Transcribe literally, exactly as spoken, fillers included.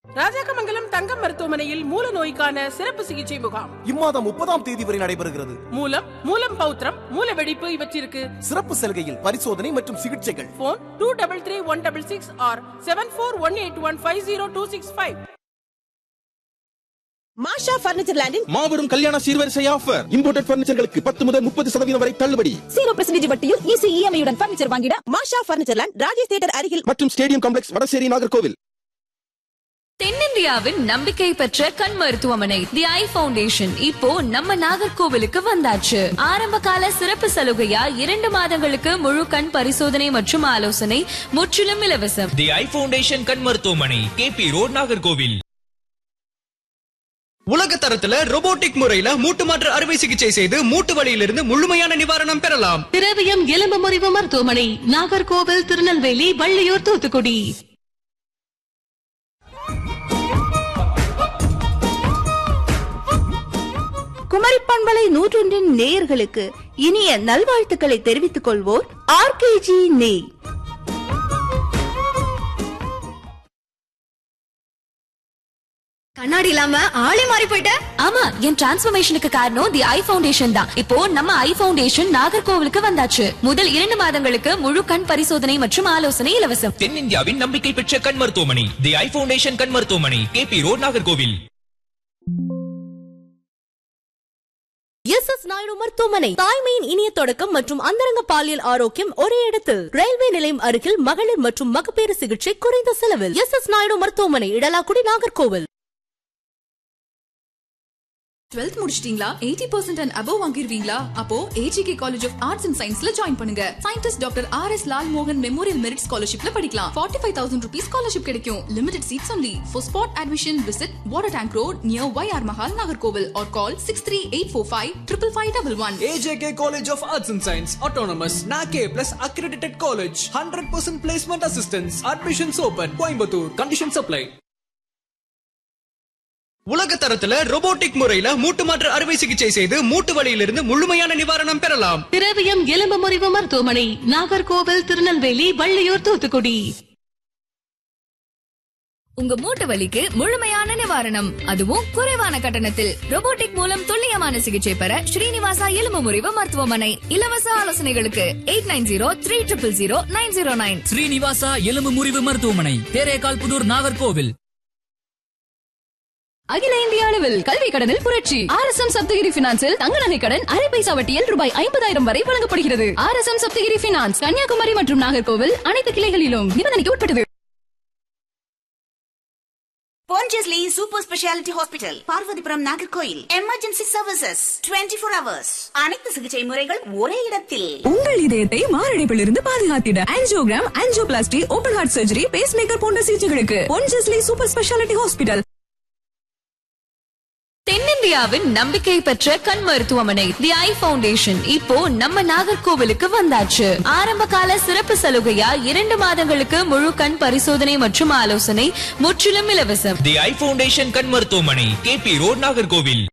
ராஜாக்கமங்கலம் தங்கம் மருத்துவமனையில் மூல நோய்க்கான சிறப்பு சிகிச்சை முகாம் இம்மாதம் முப்பதாம் தேதி வரை நடைபெறுகிறது. மூலம் மூலம் பௌத்திரம் மூல வெடிப்பு இவற்றிற்கு சிறப்பு சலுகையில் பரிசோதனை மற்றும் சிகிச்சைகள். Phone two double three one double six R seven four one eight one five zero two six five. மாஷா பர்னிச்சர் லேண்டின் மாபெரும் கல்யாண சீர்வரிசை ஆஃபர். இம்போர்ட்டட் பர்னிச்சர்களுக்கு பத்து முதல் முப்பது சதவீதம் வரை தள்ளுபடி. ஜீரோ பர்சன்டேஜ் வட்டியில் ஈஸி இஎம்ஐ உடன் பர்னிச்சர் வாங்கிட மாஷா பர்னிச்சர் லேண்ட் ராஜேஷ் தியேட்டர் அருகில் மற்றும் ஸ்டேடியம் காம்ப்ளெக்ஸ் வடசேரி நாகர்கோவில். தென்னிந்தியாவின் நம்பிக்கை பெற்ற கண் மருத்துவமனை தி ஐ ஃபவுண்டேஷன் இப்போ நம்ம நாகர்கோவிலுக்கு வந்தாச்சு. ஆரம்ப கால சிறப்பு சலுகையா இரண்டு மாதங்களுக்கு முழு கண் பரிசோதனை மற்றும் ஆலோசனை முற்றிலும் இலவசம். தி ஐ ஃபவுண்டேஷன் கண் மருத்துவமனை, கே பி ரோட், நாகர்கோவில். உலக தரத்துல ரோபோட்டிக் முறையில மூட்டு மாற்று அறுவை சிகிச்சை செய்து மூட்டு வலியிலிருந்து முழுமையான நிவாரணம் பெறலாம். திரவியம் எலும்பு முறிவு மருத்துவமனை, நாகர்கோவில், திருநெல்வேலி, வள்ளியூர், தூத்துக்குடி. குமரி பண்பலை நூற்றொன்றின் நேயர்களுக்கு இனிய நல்வாழ்த்துக்களை தெரிவித்துக் கொள்வோர் ஆர்கேஜி நெய். கண்ணாடி இல்லாம ஆளே மாறி போயிட்ட. ஆமா, என் டிரான்ஸ்ஃபர்மேஷனுக்கு காரணம் தி ஐ ஃபவுண்டேஷன் தான். இப்போ நம்ம ஐ ஃபவுண்டேஷன் நாகர்கோவிலுக்கு வந்தாச்சு. முதல் இரண்டு மாதங்களுக்கு முழு கண் பரிசோதனை மற்றும் ஆலோசனை இலவசம். தென்னிந்தியாவின் நம்பிக்கை பெற்ற கண் மருத்துவமனை, தி ஐ ஃபவுண்டேஷன் கண் மருத்துவமனை, K P road, Nagercoil. S S Naidu மருத்துவமனை, தாய்மையின் இனிய தொடக்கம் மற்றும் அந்தரங்க பாலியல் ஆரோக்கியம் ஒரே இடத்தில். ரயில்வே நிலையம் அருகில் மகளிர் மற்றும் மகப்பேறு சிகிச்சை குறைந்த செலவில். எஸ் எஸ் நாயுடு மருத்துவமனை, இடலாக்குடி, நாகர்கோவில். டுவெல்த் முடிச்சிட்டீங்களா? Eighty percent and above வாங்கிருவீங்களா? அப்போ AGK college of arts and சயின்ஸ்ல ஜாயின் பண்ணுங்க. Scientist doctor R S Lal மோகன் மெமோரியல் மெரிட் ஸ்காலர்ஷிப்ல படிக்கலாம். Forty five thousand rupees scholarship கிடைக்கும். Limited seeds only. For spot admission visit water tank road near Y R Mahal, Nagercoil, R call six three eight four five triple five double one. A J K College of Arts and Science, Autonomous, N A C A plus accredited college, one hundred percent placement assistance. Admissions open. Coimbatore. Conditions apply. உலக தரத்துல robotic முறையில மூட்டு மாற்று அறுவை சிகிச்சை செய்து மூட்டு வலியிலிருந்து முழுமையான நிவாரணம் பெறலாம். திரவியம் எலும்பு முறிவு மருத்துவமனை, நாகர்கோவில், திருநெல்வேலி, வள்ளியூர், தூத்துக்குடி. உங்க மூட்டு வலிக்கு முழுமையான நிவாரணம், அதுவும் குறைவான கட்டணத்தில். ரோபோட்டிக் மூலம் துல்லியமான சிகிச்சை பெற ஸ்ரீனிவாசா எலும்பு முறிவு மருத்துவமனை. இலவச ஆலோசனைகளுக்கு eight nine zero three triple zero nine zero nine. Srinivasa எலும்பு முறிவு மருத்துவமனை, தேரேகால் புதூர், நாகர்கோவில். அகில இந்திய அளவில் கல்வி கடனில் புரட்சி. ஆர் எஸ் எம் சப்தகிரி பினான்சில் தங்க நகை கடன் அரை பைசா வட்டியில் ரூபாய் ஐம்பதாயிரம் வரை வழங்கப்படுகிறது. R S M Saptagiri finance, Kanyakumari மற்றும் நாகர்கோவில் அனைத்து கிளைகளிலும். நிபந்தனைக்கு உட்பட்டது. Pondicherry Super Speciality Hospital, Parvathipuram, Nagercoil. Emergency services twenty four hours. அனைத்து சிகிச்சை முறைகள் ஒரே இடத்தில். உங்கள் இதயத்தை மாரடைப்பிலிருந்து பாதுகாத்திட angiogram, angioplasty, open heart surgery, base maker போன்ற சிகிச்சைகளுக்கு பொன்ஜெஸ்லி சூப்பர் ஸ்பெஷாலிட்டி ஹாஸ்பிட்டல். தென்னிந்தியாவின் நம்பிக்கை பெற்ற கண் மருத்துவமனை தி ஐ ஃபவுண்டேஷன் இப்போ நம்ம நாகர்கோவிலுக்கு வந்தாச்சு. ஆரம்ப கால சிறப்பு சலுகையா இரண்டு மாதங்களுக்கு முழு கண் பரிசோதனை மற்றும் ஆலோசனை முற்றிலும் இலவசம். தி ஐ ஃபவுண்டேஷன் கண் மருத்துவமனை, கே பி ரோட், நாகர்கோவில்.